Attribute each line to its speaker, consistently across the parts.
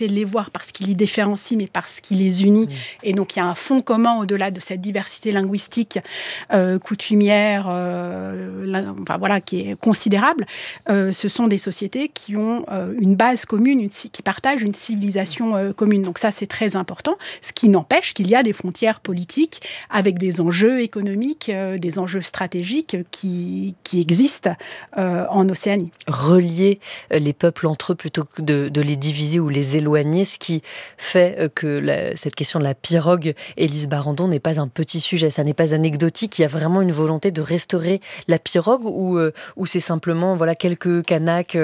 Speaker 1: arrêter de les voir parce qu'ils les différencient, mais parce qu'ils les unissent. Et donc, il y a un fond commun au-delà de cette diversité linguistique, coutumière, qui est considérable. Ce sont des sociétés qui ont une base commune, qui partagent une civilisation commune. Donc ça, c'est très important, ce qui n'empêche qu'il y a des frontières politiques avec des enjeux économiques, des enjeux stratégiques qui existent en Océanie.
Speaker 2: Relier les peuples entre eux plutôt que de les diviser ou les éloigner, ce qui fait que cette question de la pirogue, Élise Barandon, n'est pas un petit sujet, ça n'est pas anecdotique. Il y a vraiment une volonté de restaurer la pirogue ou c'est simplement quelques Kanaks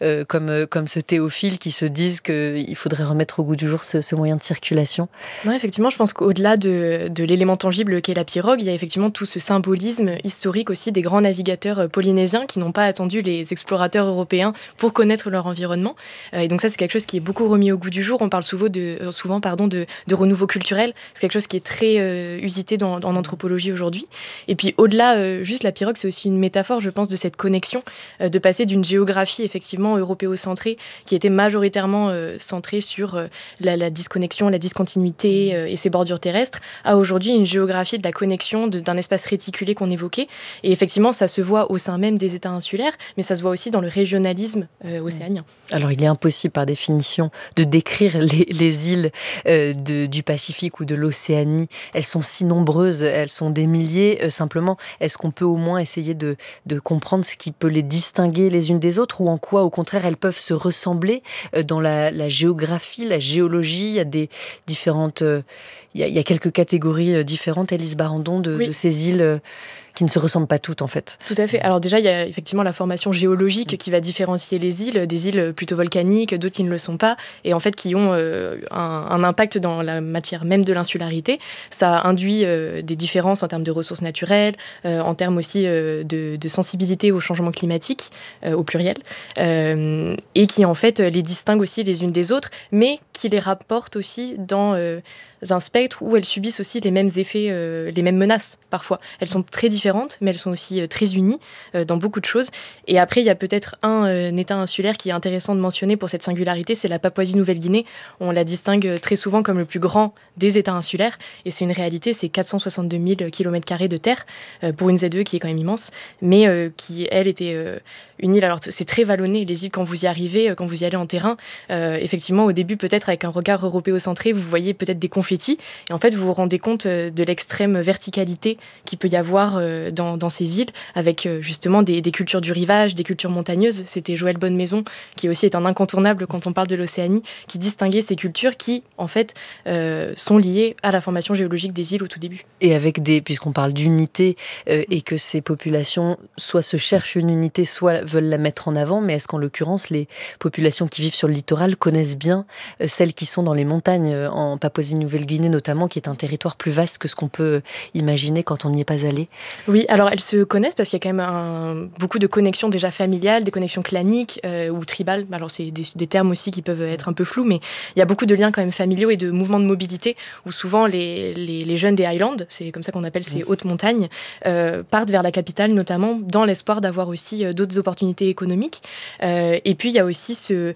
Speaker 2: comme ce Théophile qui se disent qu'il faudrait remettre au goût du jour ce moyen de circulation?
Speaker 3: Non, effectivement, je pense qu'au-delà de l'élément tangible qu'est la pirogue, il y a effectivement tout ce symbolisme historique aussi des grands navigateurs polynésiens qui n'ont pas attendu les explorateurs européens pour connaître leur environnement. Et donc ça, c'est quelque chose qui est beaucoup remis au goût du jour. On parle souvent de renouveau culturel. C'est quelque chose qui est très usité en anthropologie aujourd'hui. Et puis au-delà, juste la pirogue, c'est aussi une métaphore, je pense, de cette connexion, de passer d'une géographie effectivement européocentrée qui était majoritairement centrée sur la disconnexion, la discontinuité et ses bordures terrestres, à aujourd'hui une géographie de la connexion d'un espace réticulé qu'on évoquait. Et effectivement, ça se voit au sein même des États insulaires, mais ça se voit aussi dans le régionalisme océanien.
Speaker 2: Alors, il est impossible par définition de décrire les îles du Pacifique ou de l'Océanie. Elles sont si nombreuses, elles sont des milliers. Simplement, est-ce qu'on peut au moins essayer de comprendre ce qui peut les distinguer les unes des autres, ou en quoi, au contraire, elles peuvent se ressembler dans la géographie, la géologie? Il y a des différentes... il y a quelques catégories différentes, Élise Barandon, de ces îles qui ne se ressemblent pas toutes, en fait.
Speaker 3: Tout à fait. Alors déjà, il y a effectivement la formation géologique qui va différencier les îles, des îles plutôt volcaniques, d'autres qui ne le sont pas, et en fait qui ont un impact dans la matière même de l'insularité. Ça induit des différences en termes de ressources naturelles, en termes aussi de sensibilité au changement climatique, au pluriel, et qui en fait les distingue aussi les unes des autres, mais qui les rapporte aussi dans un spectre où elles subissent aussi les mêmes effets, les mêmes menaces parfois. Elles sont très différentes, mais elles sont aussi très unies dans beaucoup de choses. Et après, il y a peut-être un État insulaire qui est intéressant de mentionner pour cette singularité, c'est la Papouasie-Nouvelle-Guinée. On la distingue très souvent comme le plus grand des États insulaires, et c'est une réalité, c'est 462 000 km² de terre, pour une ZE qui est quand même immense, mais qui, elle, était une île. Alors, c'est très vallonné, les îles, quand vous y arrivez, quand vous y allez en terrain. Effectivement, au début, peut-être avec un regard européocentré, vous voyez peut-être des confettis, et en fait, vous vous rendez compte de l'extrême verticalité qu'il peut y avoir dans ces îles, avec justement des cultures du rivage, des cultures montagneuses. C'était Joël Bonnemaison, qui aussi est un incontournable quand on parle de l'Océanie, qui distinguait ces cultures qui, en fait, sont liées à la formation géologique des îles au tout début.
Speaker 2: Et avec puisqu'on parle d'unité, et que ces populations soit se cherchent une unité, soit veulent la mettre en avant, mais est-ce qu'en l'occurrence, les populations qui vivent sur le littoral connaissent bien celles qui sont dans les montagnes, en Papouasie-Nouvelle-Guinée notamment, qui est un territoire plus vaste que ce qu'on peut imaginer quand on n'y est pas allé?
Speaker 3: Oui, alors elles se connaissent parce qu'il y a quand même beaucoup de connexions déjà familiales, des connexions claniques ou tribales. Alors c'est des termes aussi qui peuvent être un peu flous, mais il y a beaucoup de liens quand même familiaux et de mouvements de mobilité où souvent les jeunes des Highlands, c'est comme ça qu'on appelle ces hautes montagnes, partent vers la capitale notamment dans l'espoir d'avoir aussi d'autres opportunités économiques. Et puis il y a aussi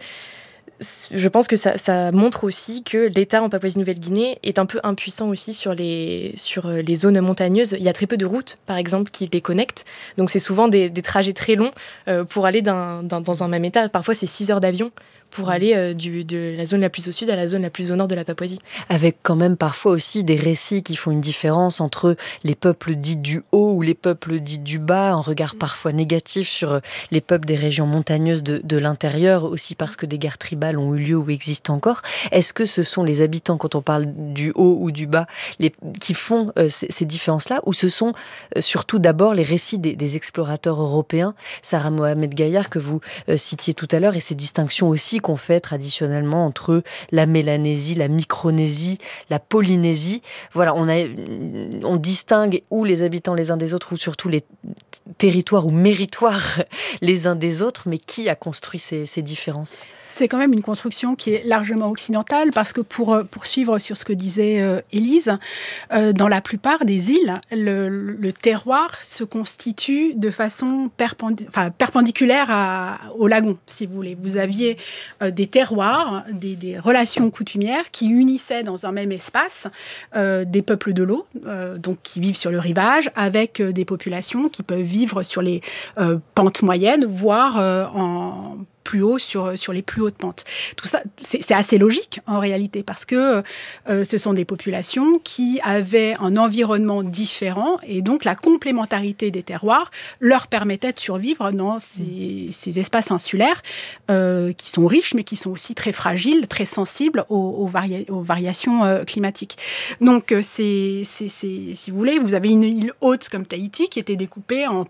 Speaker 3: je pense que ça montre aussi que l'État en Papouasie-Nouvelle-Guinée est un peu impuissant aussi sur les zones montagneuses. Il y a très peu de routes, par exemple, qui les connectent. Donc c'est souvent des trajets très longs pour aller dans un même État. Parfois, c'est 6 heures d'avion pour aller de la zone la plus au sud à la zone la plus au nord de la Papouasie.
Speaker 2: Avec quand même parfois aussi des récits qui font une différence entre les peuples dits du haut ou les peuples dits du bas, un regard parfois négatif sur les peuples des régions montagneuses de l'intérieur, aussi parce que des guerres tribales ont eu lieu ou existent encore. Est-ce que ce sont les habitants, quand on parle du haut ou du bas, qui font ces différences-là, ou ce sont surtout d'abord les récits des explorateurs européens, Sarah Mohamed-Gaillard, que vous citiez tout à l'heure, et ces distinctions aussi qu'on fait traditionnellement entre la Mélanésie, la Micronésie, la Polynésie. Voilà, on distingue ou les habitants les uns des autres, ou surtout les territoires ou méritoires les uns des autres, mais qui a construit ces différences?
Speaker 1: C'est quand même une construction qui est largement occidentale, parce que pour poursuivre sur ce que disait Élise, dans la plupart des îles, le terroir se constitue de façon perpendiculaire au lagon, si vous voulez. Vous aviez des terroirs, des relations coutumières qui unissaient dans un même espace des peuples de l'eau, donc qui vivent sur le rivage, avec des populations qui peuvent vivre sur les pentes moyennes, voire en plus haut sur les plus hautes pentes. Tout ça, c'est assez logique en réalité, parce que ce sont des populations qui avaient un environnement différent, et donc la complémentarité des terroirs leur permettait de survivre dans ces espaces insulaires qui sont riches, mais qui sont aussi très fragiles, très sensibles aux variations climatiques. Donc, si vous voulez, vous avez une île haute comme Tahiti qui était découpée en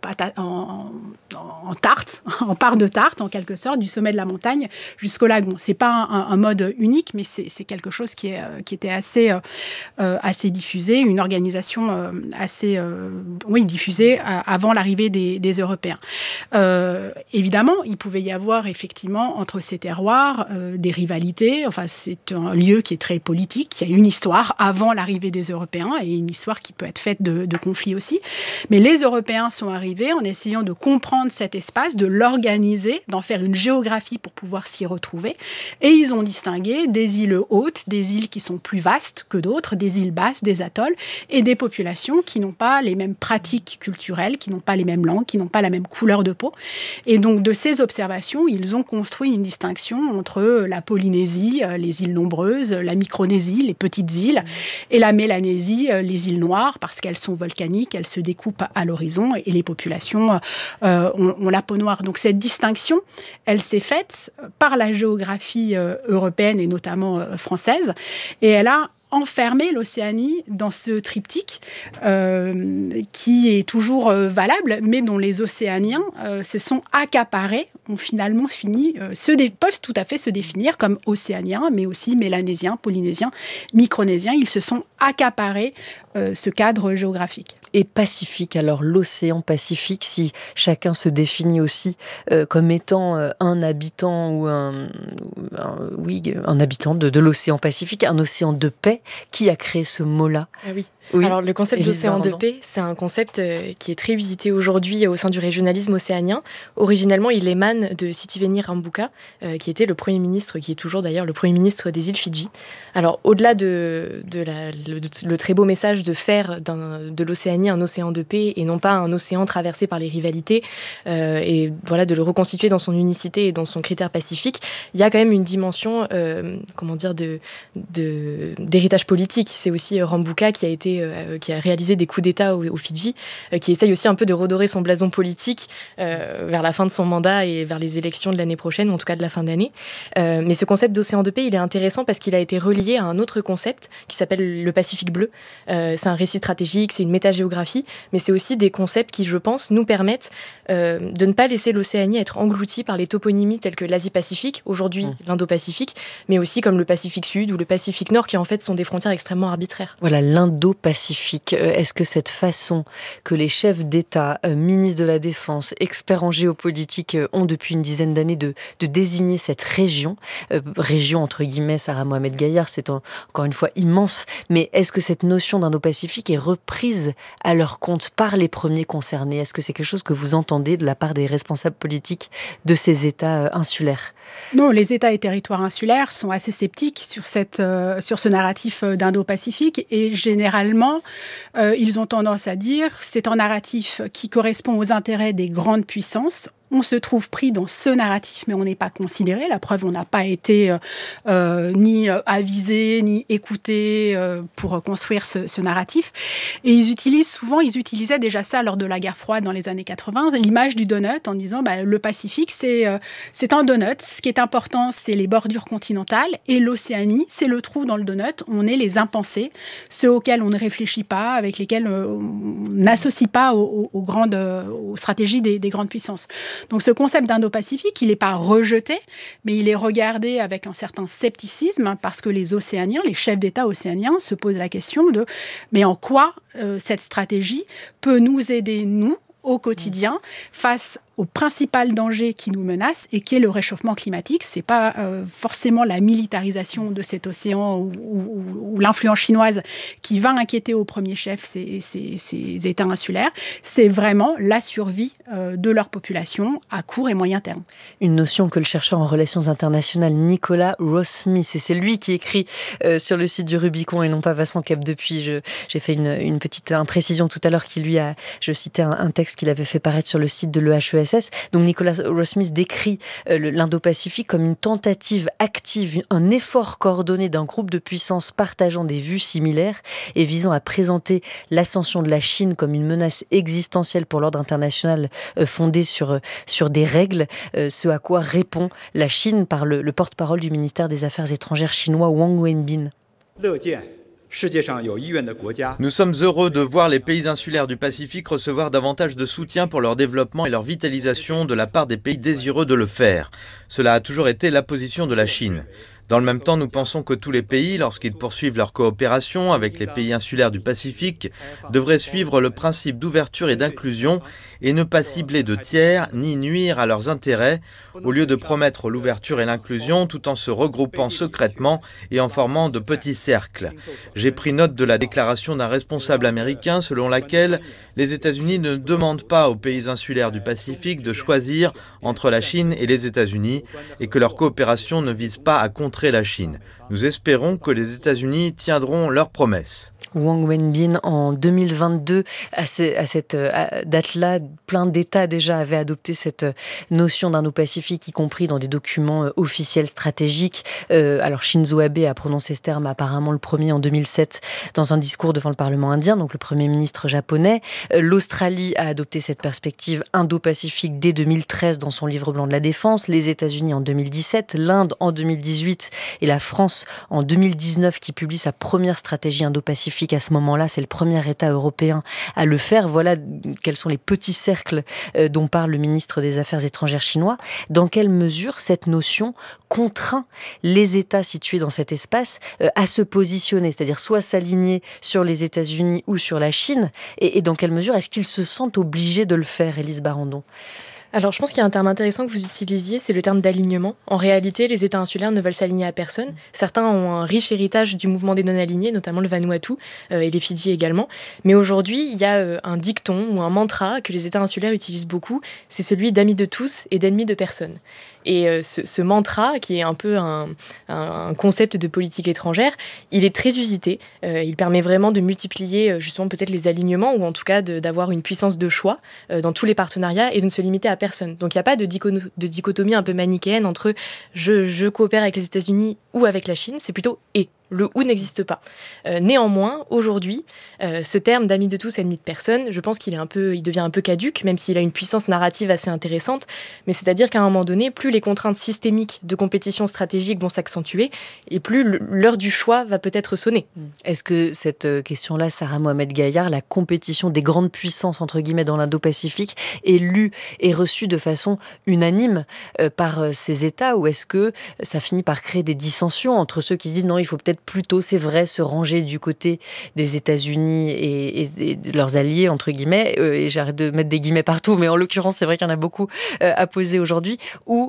Speaker 1: tarte, en part de tarte en quelque sorte, du sommet de la montagne jusqu'au lagon. C'est pas un mode unique, mais c'est quelque chose qui était assez diffusé, une organisation assez diffusée avant l'arrivée des Européens. Évidemment, il pouvait y avoir effectivement entre ces terroirs des rivalités. Enfin, c'est un lieu qui est très politique, qui a une histoire avant l'arrivée des Européens et une histoire qui peut être faite de conflits aussi. Mais les Européens sont arrivés en essayant de comprendre cet espace, de l'organiser, d'en faire une géographie pour pouvoir s'y retrouver. Et ils ont distingué des îles hautes, des îles qui sont plus vastes que d'autres, des îles basses, des atolls, et des populations qui n'ont pas les mêmes pratiques culturelles, qui n'ont pas les mêmes langues, qui n'ont pas la même couleur de peau. Et donc, de ces observations, ils ont construit une distinction entre la Polynésie, les îles nombreuses, la Micronésie, les petites îles, et la Mélanésie, les îles noires, parce qu'elles sont volcaniques, elles se découpent à l'horizon, et les populations ont la peau noire. Donc, cette distinction, elle s'est faite par la géographie européenne et notamment française, et elle a enfermé l'Océanie dans ce triptyque qui est toujours valable, mais dont les Océaniens se sont accaparés, ont finalement peuvent tout à fait se définir comme Océaniens, mais aussi Mélanésiens, Polynésiens, Micronésiens. Ils se sont accaparés ce cadre géographique.
Speaker 2: Et Pacifique, alors l'océan Pacifique, si chacun se définit aussi comme étant un habitant ou un habitant de l'océan Pacifique, un océan de paix, qui a créé ce mot-là?
Speaker 3: Ah oui. Alors le concept d'océan de paix, c'est un concept qui est très visité aujourd'hui au sein du régionalisme océanien. Originellement, il émane de Sitiveni Rabuka, qui était le Premier ministre, qui est toujours d'ailleurs le Premier ministre des îles Fidji. Alors au-delà le très beau message de faire de l'Océanie un océan de paix et non pas un océan traversé par les rivalités, et voilà, de le reconstituer dans son unicité et dans son critère pacifique, il y a quand même une dimension d'héritage politique. C'est aussi Rabuka qui a réalisé des coups d'État aux Fidji, qui essaye aussi un peu de redorer son blason politique vers la fin de son mandat et vers les élections de l'année prochaine, ou en tout cas de la fin d'année. Mais ce concept d'océan de paix, il est intéressant parce qu'il a été relié à un autre concept qui s'appelle le Pacifique bleu. C'est un récit stratégique, c'est une métagéographie, mais c'est aussi des concepts qui, je pense, nous permettent de ne pas laisser l'Océanie être engloutie par les toponymies telles que l'Asie-Pacifique, aujourd'hui l'Indo-Pacifique, mais aussi comme le Pacifique Sud ou le Pacifique Nord, qui en fait sont des frontières extrêmement arbitraires.
Speaker 2: Voilà, l'Indo-Pacifique. Est-ce que cette façon que les chefs d'État, ministres de la Défense, experts en géopolitique ont depuis une dizaine d'années de désigner cette région entre guillemets, Sarah Mohamed Gaillard, c'est encore une fois immense, mais est-ce que cette notion d'Indo-Pacifique est reprise à leur compte par les premiers concernés? Est-ce que c'est quelque chose que vous entendez de la part des responsables politiques de ces États insulaires?
Speaker 1: Non, les États et territoires insulaires sont assez sceptiques sur ce narratif d'Indo-Pacifique, et généralement, ils ont tendance à dire que c'est un narratif qui correspond aux intérêts des grandes puissances. On se trouve pris dans ce narratif, mais on n'est pas considéré. La preuve, on n'a pas été ni avisé, ni écouté pour construire ce narratif. Et ils utilisaient déjà ça lors de la guerre froide dans les années 80, l'image du donut, en disant le Pacifique, c'est un donut. Ce qui est important, c'est les bordures continentales, et l'Océanie, c'est le trou dans le donut. On est les impensés, ceux auxquels on ne réfléchit pas, avec lesquels on n'associe pas aux stratégies des grandes puissances. Donc ce concept d'Indo-Pacifique, il n'est pas rejeté, mais il est regardé avec un certain scepticisme, parce que les Océaniens, les chefs d'État océaniens se posent la question de mais en quoi cette stratégie peut nous aider, nous, au quotidien, face au principal danger qui nous menace et qui est le réchauffement climatique. C'est pas forcément la militarisation de cet océan ou l'influence chinoise qui va inquiéter au premier chef ces États insulaires. C'est vraiment la survie de leur population à court et moyen terme.
Speaker 2: Une notion que le chercheur en relations internationales Nicolas Ross-Smith, et c'est lui qui écrit sur le site du Rubicon et non pas Vincent Capdepuis. J'ai fait une petite imprécision tout à l'heure je citais un texte qu'il avait fait paraître sur le site de l'EHESS. Donc Nicolas Ross-Smith décrit l'Indo-Pacifique comme une tentative active, un effort coordonné d'un groupe de puissances partageant des vues similaires et visant à présenter l'ascension de la Chine comme une menace existentielle pour l'ordre international fondée sur des règles, ce à quoi répond la Chine par le porte-parole du ministère des Affaires étrangères chinois Wang Wenbin.
Speaker 4: Nous sommes heureux de voir les pays insulaires du Pacifique recevoir davantage de soutien pour leur développement et leur vitalisation de la part des pays désireux de le faire. Cela a toujours été la position de la Chine. Dans le même temps, nous pensons que tous les pays, lorsqu'ils poursuivent leur coopération avec les pays insulaires du Pacifique, devraient suivre le principe d'ouverture et d'inclusion et ne pas cibler de tiers ni nuire à leurs intérêts, au lieu de promettre l'ouverture et l'inclusion tout en se regroupant secrètement et en formant de petits cercles. J'ai pris note de la déclaration d'un responsable américain selon laquelle les États-Unis ne demandent pas aux pays insulaires du Pacifique de choisir entre la Chine et les États-Unis et que leur coopération ne vise pas à contrer la Chine. Nous espérons que les États-Unis tiendront leurs promesses.
Speaker 2: Wang Wenbin, en 2022, à cette date-là, plein d'États déjà avaient adopté cette notion d'Indo-Pacifique, y compris dans des documents officiels stratégiques. Alors Shinzo Abe a prononcé ce terme apparemment le premier en 2007 dans un discours devant le Parlement indien, donc le Premier ministre japonais. L'Australie a adopté cette perspective Indo-Pacifique dès 2013 dans son livre blanc de la défense, les États-Unis en 2017, l'Inde en 2018 et la France en 2019 qui publie sa première stratégie Indo-Pacifique. À ce moment-là, c'est le premier État européen à le faire. Voilà quels sont les petits cercles dont parle le ministre des Affaires étrangères chinois. Dans quelle mesure cette notion contraint les États situés dans cet espace à se positionner, c'est-à-dire soit s'aligner sur les États-Unis ou sur la Chine, et dans quelle mesure est-ce qu'ils se sentent obligés de le faire, Élise Barandon ?
Speaker 3: Alors, je pense qu'il y a un terme intéressant que vous utilisiez, c'est le terme d'alignement. En réalité, les États insulaires ne veulent s'aligner à personne. Certains ont un riche héritage du mouvement des non-alignés, notamment le Vanuatu et les Fidji également. Mais aujourd'hui, il y a un dicton ou un mantra que les États insulaires utilisent beaucoup, c'est celui d'amis de tous et d'ennemis de personne. Et ce mantra, qui est un peu un concept de politique étrangère, il est très usité. Il permet vraiment de multiplier justement peut-être les alignements, ou en tout cas d'avoir une puissance de choix dans tous les partenariats et de ne se limiter à personne. Donc il n'y a pas de dichotomie un peu manichéenne entre je coopère avec les États-Unis ou avec la Chine, c'est plutôt « et ». Le « ou » n'existe pas. Néanmoins, aujourd'hui, ce terme d'amis de tous, ennemis de personne, je pense qu'il devient un peu caduc, même s'il a une puissance narrative assez intéressante. Mais c'est-à-dire qu'à un moment donné, plus les contraintes systémiques de compétition stratégique vont s'accentuer, et plus l'heure du choix va peut-être sonner.
Speaker 2: Est-ce que cette question-là, Sarah Mohamed Gaillard, la compétition des grandes puissances, entre guillemets, dans l'Indo-Pacifique, est lue et reçue de façon unanime par ces États, ou est-ce que ça finit par créer des dissensions entre ceux qui se disent non, il faut peut-être plutôt, c'est vrai, se ranger du côté des États-Unis et de leurs alliés, entre guillemets, et j'arrête de mettre des guillemets partout, mais en l'occurrence, c'est vrai qu'il y en a beaucoup à poser aujourd'hui, ou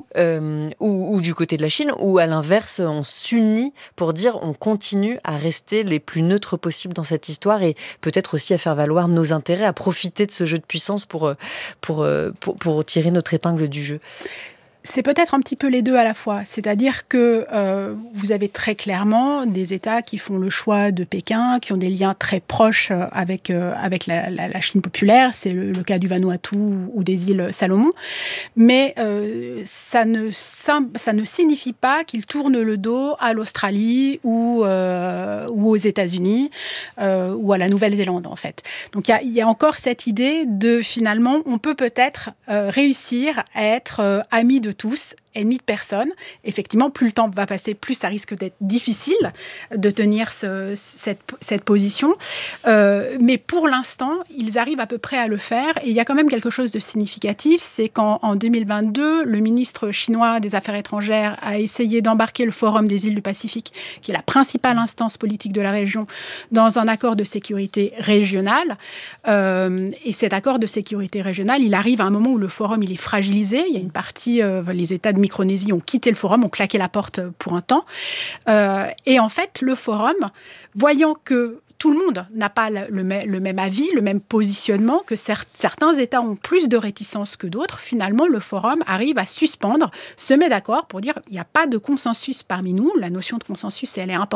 Speaker 2: du côté de la Chine, ou à l'inverse, on s'unit pour dire on continue à rester les plus neutres possibles dans cette histoire et peut-être aussi à faire valoir nos intérêts, à profiter de ce jeu de puissance pour tirer notre épingle du jeu.
Speaker 1: C'est peut-être un petit peu les deux à la fois. C'est-à-dire que vous avez très clairement des États qui font le choix de Pékin, qui ont des liens très proches avec la Chine populaire. C'est le cas du Vanuatu ou des îles Salomon. Mais ça ne signifie pas qu'ils tournent le dos à l'Australie ou aux États-Unis ou à la Nouvelle-Zélande, en fait. Donc il y a encore cette idée de, finalement, on peut peut-être réussir à être amis de tous, ennemi de personne. Effectivement, plus le temps va passer, plus ça risque d'être difficile de tenir cette position. Mais pour l'instant, ils arrivent à peu près à le faire. Et il y a quand même quelque chose de significatif, c'est qu'en 2022, le ministre chinois des Affaires étrangères a essayé d'embarquer le Forum des îles du Pacifique, qui est la principale instance politique de la région, dans un accord de sécurité régionale. Et cet accord de sécurité régionale, il arrive à un moment où le Forum il est fragilisé. Il y a une partie, les États de Micronésie ont quitté le Forum, ont claqué la porte pour un temps. Et en fait, le Forum, voyant que tout le monde n'a pas le même avis, le même positionnement, que certains États ont plus de réticence que d'autres, finalement, le Forum arrive à suspendre, se met d'accord pour dire il n'y a pas de consensus parmi nous. La notion de consensus, elle est importante